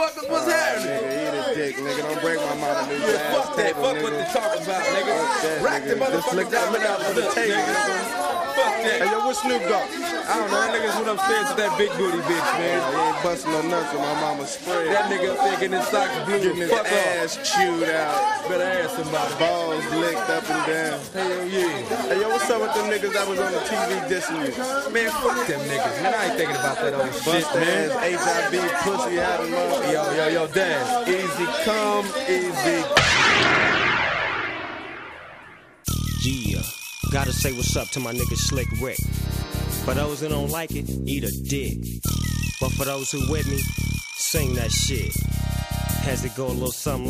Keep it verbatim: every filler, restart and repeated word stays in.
motherfuckers, what's happening? Nigga, eat a dick, nigga. Don't break my mama new Yeah, glass fuck that. table, Fuck nigga. what they talking about, nigga. That, Rack the nigga. Just motherfuckers look down, out, look out for the table, nigga. Fuck that. Hey, yo, where Snoop Dogg? I don't know, that nigga's went upstairs with that big booty bitch, man. He ain't busting no nuts with my mama spread. That nigga up there getting his socks blue. Getting his Fuck ass off. chewed out. Better ask somebody. Balls licked up and down. Hell yeah. Hey, yo, what's up with them niggas that was on the T V dissing you? Man, fuck them niggas, man. I ain't thinking about that old shit, Bust man. ass, H I V, pussy having mother. Yo, yo, yo, Dad. Easy come, easy. Yeah, gotta say what's up to my nigga Slick Rick. For those who don't like it, eat a dick. But for those who with me, sing that shit. Has it go a little something like